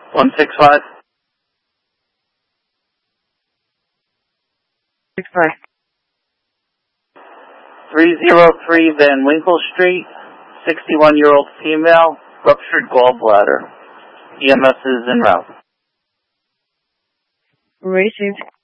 165. 65. 303 Van Winkle Street, 61-year-old female, ruptured gallbladder. EMS is en route. Received.